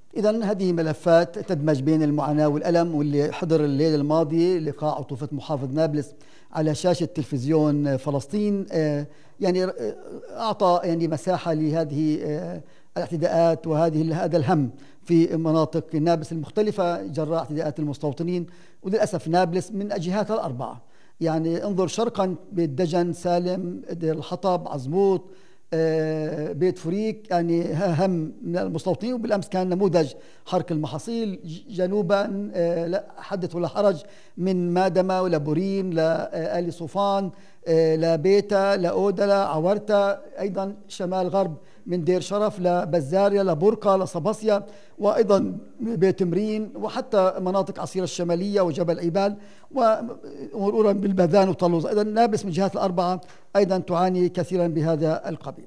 إذا هذه ملفات تدمج بين المعاناة والألم، واللي حضر الليلة الماضية لقاء عطوفة محافظ نابلس على شاشة تلفزيون فلسطين يعني أعطى يعني مساحة لهذه الاعتداءات هذا الهم في مناطق نابلس المختلفة جراء اعتداءات المستوطنين. وللأسف نابلس من الجهات الأربعة، يعني انظر شرقا بالدجن، سالم، دير الحطب، عزموت، بيت فريك، يعني هم من المستوطنين. وبالأمس كان نموذج حرق المحاصيل جنوبا لا حدث ولا حرج، من مادمة لبورين لآل صوفان لبيتا لأودلا عورتا، أيضا شمال غرب من دير شرف لبزاريا لبرقة لصباصيا، وأيضا بيت مرين، وحتى مناطق عصير الشمالية وجبل عبال، ومرورا بالبذان وطلوز. أيضا نابلس من جهات الأربعة أيضا تعاني كثيرا بهذا القبيل.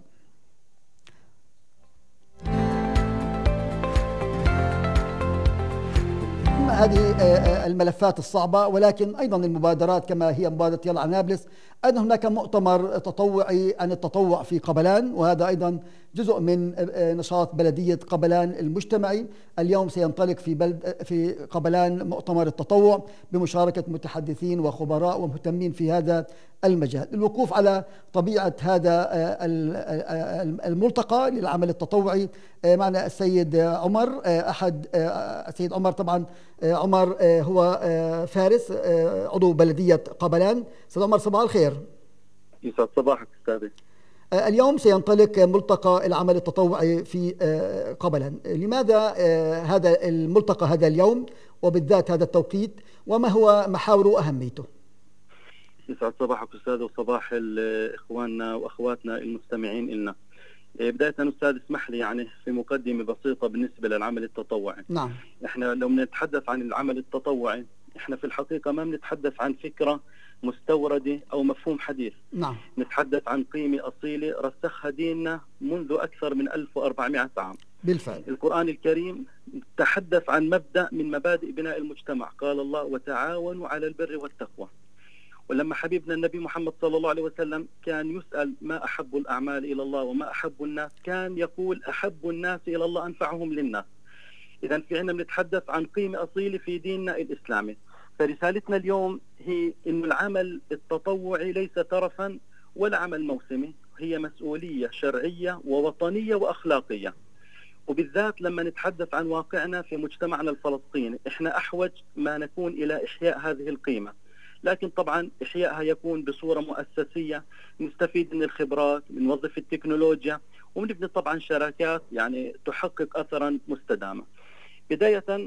هذه الملفات الصعبة، ولكن أيضا المبادرات كما هي مبادرة يلا على نابلس. أيضا هناك مؤتمر تطوعي عن التطوع في قبلان، وهذا أيضا جزء من نشاط بلدية قبلان المجتمعي. اليوم سينطلق في قبلان مؤتمر التطوع بمشاركة متحدثين وخبراء ومهتمين في هذا المجال، للوقوف على طبيعة هذا الملتقى للعمل التطوعي. معنا السيد عمر، أحد السيد عمر طبعا عمر هو فارس عضو بلدية قبلان. سيد عمر صباح الخير. يسعد صباحك أستاذي. اليوم سينطلق ملتقى العمل التطوعي في قبلان، لماذا هذا الملتقى هذا اليوم وبالذات هذا التوقيت، وما هو محاور وأهميته؟ يسعد صباحك أستاذ، وصباح إخواننا وأخواتنا المستمعين لنا. بداية أستاذ اسمح لي يعني في مقدمة بسيطة بالنسبة للعمل التطوعي. نعم. إحنا لو بنتحدث عن العمل التطوعي، إحنا في الحقيقة ما بنتحدث عن فكرة مستوردة أو مفهوم حديث. نعم. نتحدث عن قيمة أصيلة رسخها ديننا منذ أكثر من 1400 عام. بالفعل. القرآن الكريم تحدث عن مبدأ من مبادئ بناء المجتمع، قال الله وتعاونوا على البر والتقوى. ولما حبيبنا النبي محمد صلى الله عليه وسلم كان يسأل ما أحب الأعمال إلى الله وما أحب الناس، كان يقول أحب الناس إلى الله أنفعهم للناس. إذا في عنا بنتحدث عن قيمة أصيلة في ديننا الإسلامي. فرسالتنا اليوم هي إن العمل التطوعي ليس ترفا ولا عمل موسمي، هي مسؤولية شرعية ووطنية وأخلاقية. وبالذات لما نتحدث عن واقعنا في مجتمعنا الفلسطيني، إحنا أحوج ما نكون إلى إحياء هذه القيمة. لكن طبعا إحيائها يكون بصورة مؤسسية، نستفيد من الخبرات، نوظف التكنولوجيا، ونبني طبعا شراكات يعني تحقق أثرا مستداما. بداية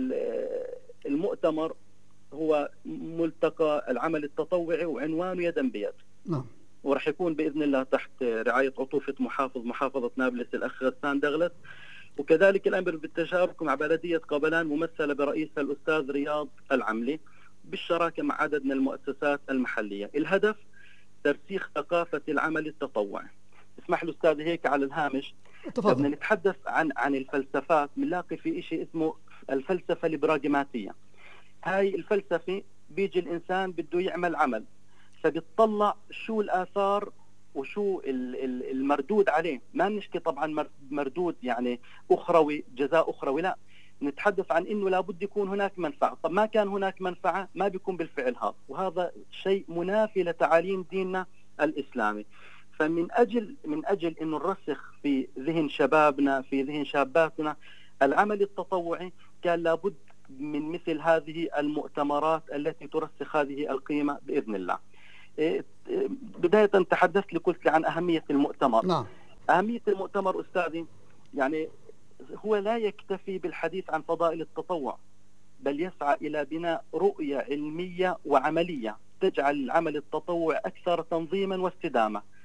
المؤتمر هو ملتقى العمل التطوعي وعنوانه يدا بيد. نعم. ورح يكون بإذن الله تحت رعاية عطوفة محافظة نابلس الأخ غسان دغلس، وكذلك الأمر بالتشارك مع بلدية قبلان ممثلة برئيسها الأستاذ رياض العملي بالشراكة مع عدد من المؤسسات المحلية. الهدف ترسيخ ثقافة العمل التطوعي. اسمح لي أستاذ هيك على الهامش، بدنا نتحدث عن الفلسفات، بنلاقي في شيء اسمه الفلسفة البراغماتية. هاي الفلسفة بيجي الإنسان بده يعمل عمل، فبيطلع شو الآثار وشو المردود عليه. ما نشكي طبعا مردود يعني أخروي، جزاء أخروي، لا، نتحدث عن إنه لابد يكون هناك منفعة. طب ما كان هناك منفعة ما بيكون بالفعل هذا، وهذا شيء منافي لتعاليم ديننا الإسلامي. فمن أجل إنه نرسخ في ذهن شبابنا، في ذهن شاباتنا العمل التطوعي، كان لابد من مثل هذه المؤتمرات التي ترسخ هذه القيمة بإذن الله. بداية تحدثت لي عن أهمية المؤتمر. نعم. أهمية المؤتمر أستاذي يعني هو لا يكتفي بالحديث عن فضائل التطوع، بل يسعى إلى بناء رؤية علمية وعملية تجعل العمل التطوعي أكثر تنظيما واستدامة.